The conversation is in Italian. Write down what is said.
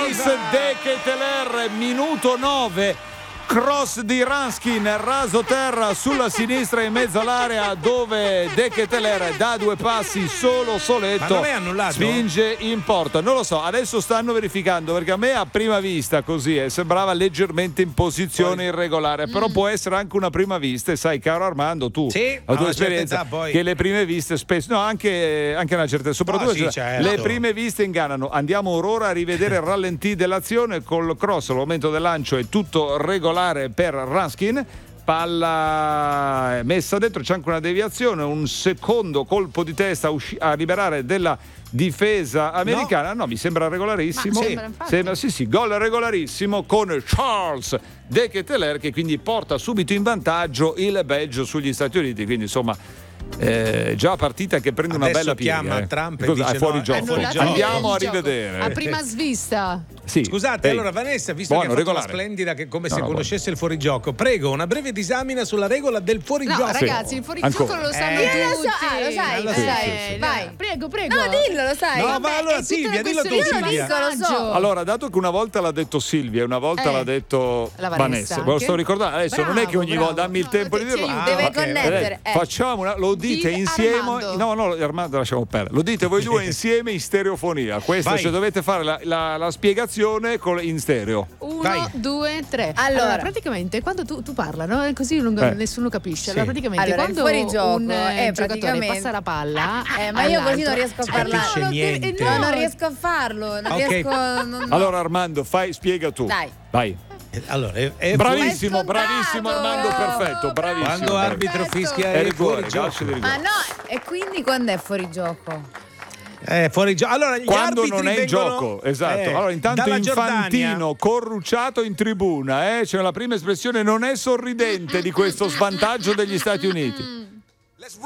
Charles De Ketelaere, minuto 9. Cross di Raskin, raso terra sulla sinistra in mezzo all'area, dove De Ketelaere da 2 passi soletto. Ma non è annullato? Spinge in porta. Non lo so, adesso stanno verificando, perché a me a prima vista così sembrava leggermente in posizione irregolare, però può essere anche una prima vista, e sai, caro Armando, tu la tua esperienza, che le prime viste spesso, no, anche una certa, soprattutto certo. le prime viste ingannano. Andiamo ora a rivedere il rallentì dell'azione. Col cross al momento del lancio è tutto regolare per Raskin, palla messa dentro, c'è anche una deviazione, un secondo colpo di testa a liberare della difesa americana. No, mi sembra regolarissimo. Sembra gol regolarissimo con Charles De Ketelaere, che quindi porta subito in vantaggio il Belgio sugli Stati Uniti, quindi insomma già partita che prende adesso una bella piega. Chiama Trump e cosa, dice è fuori gioco. Andiamo a rivedere. A prima svista. Sì. Scusate, allora Vanessa, visto che ha fatto la splendida, che come se conoscesse il fuorigioco, prego una breve disamina sulla regola del fuorigioco. No, ragazzi, il fuorigioco lo sanno tutti. Lo sai. Vai. Prego. No, dillo, lo sai. No, ma allora Silvia, dillo tu, Silvia. Lo so. Allora, dato che una volta l'ha detto Silvia e una volta l'ha detto Vanessa, ve lo sto ricordando adesso. Bravo, non è che ogni volta dammi il tempo di dirlo. Deve connettere. Facciamo lo dite insieme. Armando. No, Armando lasciamo perdere. Lo dite voi due insieme in stereofonia. Questo, cioè, dovete fare la spiegazione in stereo. 1, 2, 3. Allora, praticamente quando tu parla, no? Così nessuno capisce. Allora, praticamente il quando fuorigioco un è giocatore praticamente passa la palla, ma io così non riesco a parlare. Niente. No, non riesco a farlo. Non riesco. Allora, Armando, spiega tu. Dai. Vai. Allora, bravissimo Armando, perfetto, bravissimo. Quando arbitro fischia è fuori rigore, gioco. Ma no, e quindi quando è fuori gioco? Fuori gioco. Allora, gli quando arbitri non è in vengono, gioco, esatto. Allora, intanto Infantino corrucciato in tribuna, c'è la prima espressione, non è sorridente di questo svantaggio degli Stati Uniti.